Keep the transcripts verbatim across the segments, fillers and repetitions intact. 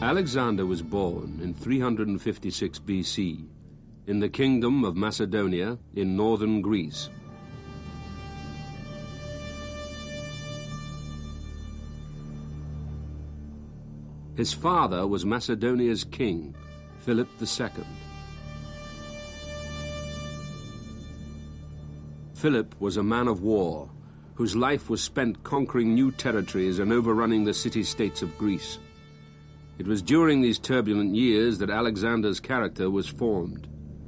Alexander was born in three hundred fifty-six B C in the kingdom of Macedonia in northern Greece. His father was Macedonia's king, Philip the Second. Philip was a man of war, whose life was spent conquering new territories and overrunning the city-states of Greece. It was during these turbulent years that Alexander's character was formed.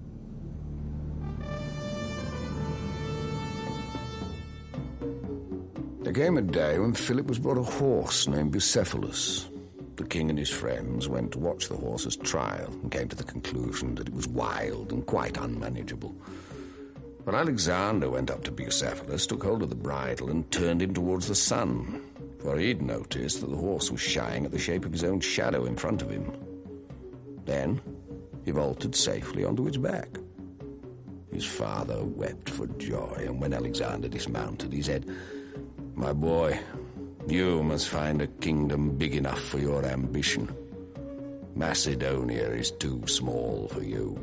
There came a day when Philip was brought a horse named Bucephalus. The king and his friends went to watch the horse's trial and came to the conclusion that it was wild and quite unmanageable. But Alexander went up to Bucephalus, took hold of the bridle and turned him towards the sun, for he'd noticed that the horse was shying at the shape of his own shadow in front of him. Then he vaulted safely onto its back. His father wept for joy, and when Alexander dismounted, he said, "My boy, you must find a kingdom big enough for your ambition. Macedonia is too small for you."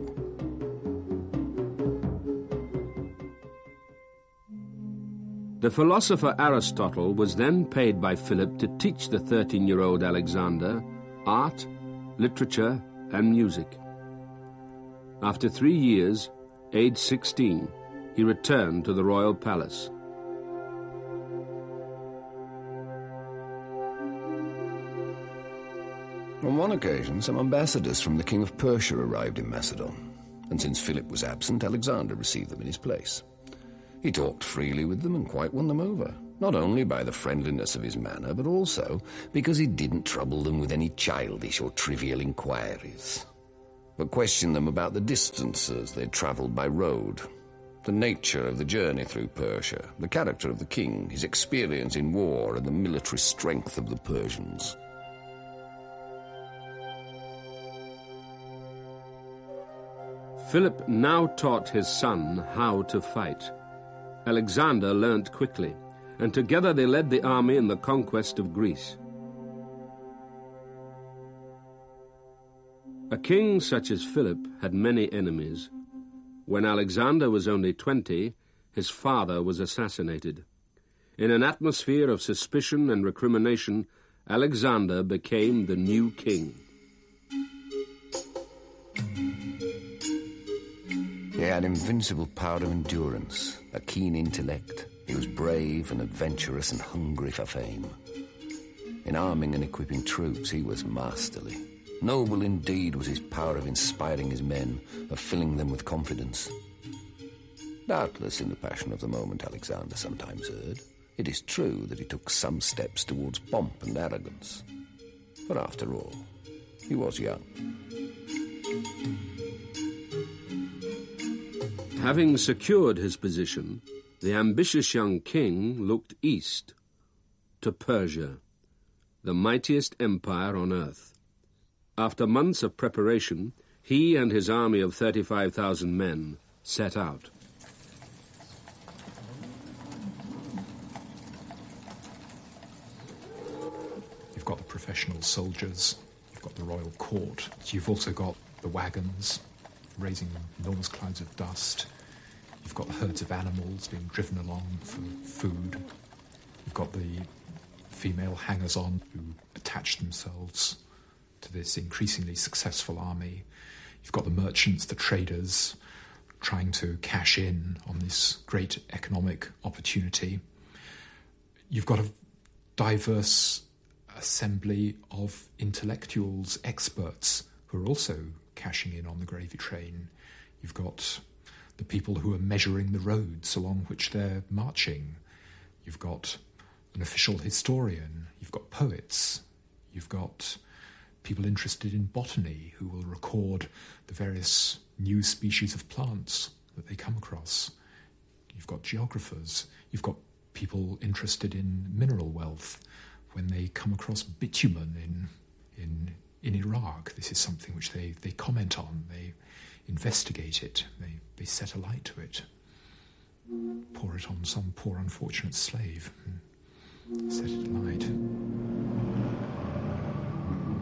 The philosopher Aristotle was then paid by Philip to teach the thirteen-year-old Alexander art, literature, and music. After three years, aged sixteen, he returned to the royal palace. On one occasion, some ambassadors from the king of Persia arrived in Macedon, and since Philip was absent, Alexander received them in his place. He talked freely with them and quite won them over, not only by the friendliness of his manner, but also because he didn't trouble them with any childish or trivial inquiries, but questioned them about the distances they'd travelled by road, the nature of the journey through Persia, the character of the king, his experience in war, and the military strength of the Persians. Philip now taught his son how to fight. Alexander learnt quickly, and together they led the army in the conquest of Greece. A king such as Philip had many enemies. When Alexander was only twenty, his father was assassinated. In an atmosphere of suspicion and recrimination, Alexander became the new king. He had invincible power of endurance, a keen intellect. He was brave and adventurous and hungry for fame. In arming and equipping troops, he was masterly. Noble indeed was his power of inspiring his men, of filling them with confidence. Doubtless, in the passion of the moment, Alexander sometimes erred. It is true that he took some steps towards pomp and arrogance. But after all, he was young. Having secured his position, the ambitious young king looked east, to Persia, the mightiest empire on earth. After months of preparation, he and his army of thirty-five thousand men set out. You've got the professional soldiers, you've got the royal court, you've also got the wagons, raising enormous clouds of dust. You've got the herds of animals being driven along for food. You've got the female hangers-on who attach themselves to this increasingly successful army. You've got the merchants, the traders, trying to cash in on this great economic opportunity. You've got a diverse assembly of intellectuals, experts, who are also cashing in on the gravy train. You've got the people who are measuring the roads along which they're marching. You've got an official historian. You've got poets. You've got people interested in botany who will record the various new species of plants that they come across. You've got geographers. You've got people interested in mineral wealth when they come across bitumen in in in Iraq. This is something which they, they comment on, they investigate it, they, they set a light to it, pour it on some poor unfortunate slave, and set it alight.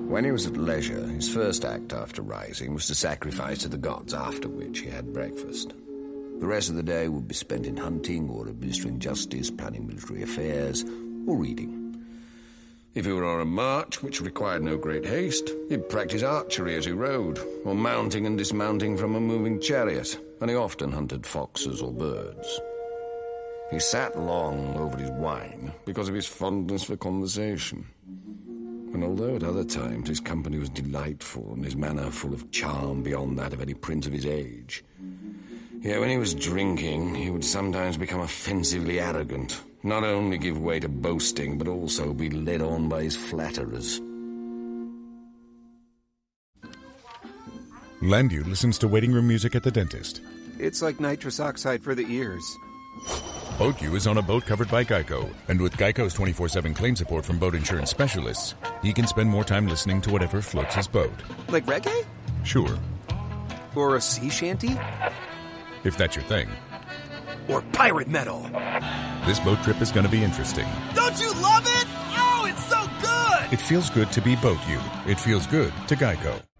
When he was at leisure, his first act after rising was to sacrifice to the gods, after which he had breakfast. The rest of the day would be spent in hunting or administering justice, planning military affairs, or reading. If he were on a march, which required no great haste, he'd practice archery as he rode, or mounting and dismounting from a moving chariot, and he often hunted foxes or birds. He sat long over his wine because of his fondness for conversation. And although at other times his company was delightful and his manner full of charm beyond that of any prince of his age, yet when he was drinking, he would sometimes become offensively arrogant, not only give way to boasting, but also be led on by his flatterers. Landu listens to waiting room music at the dentist. It's like nitrous oxide for the ears. BoatU is on a boat covered by Geico, and with Geico's twenty-four seven claim support from boat insurance specialists, he can spend more time listening to whatever floats his boat. Like reggae? Sure. Or a sea shanty? If that's your thing. Or pirate metal? This boat trip is going to be interesting. Don't you love it? Oh, it's so good! It feels good to be BoatU. It feels good to Geico.